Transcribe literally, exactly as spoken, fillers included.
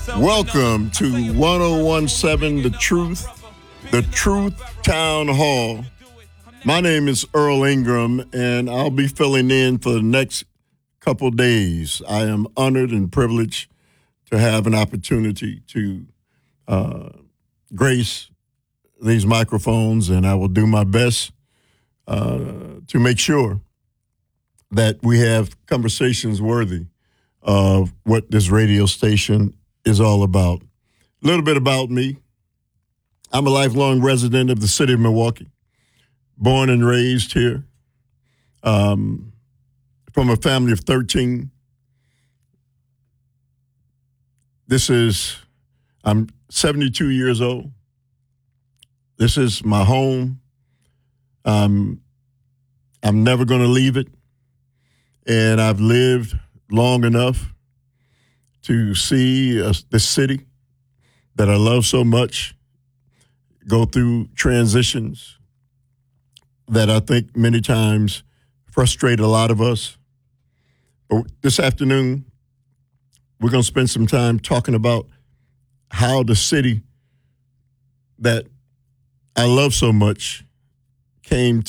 Welcome to ten seventeen The Truth, The Truth Town Hall. My name is Earl Ingram, and I'll be filling in for the next couple days. I am honored and privileged to have an opportunity to uh, grace these microphones, and I will do my best uh, to make sure that we have conversations worthy of what this radio station is all about. A little bit about me. I'm a lifelong resident of the city of Milwaukee, born and raised here, um, from a family of thirteen. This is, I'm seventy-two years old. This is my home. Um, I'm never going to leave it. And I've lived long enough to see uh, the city that I love so much go through transitions that I think many times frustrate a lot of us. But this afternoon, we're going to spend some time talking about how the city that I love so much came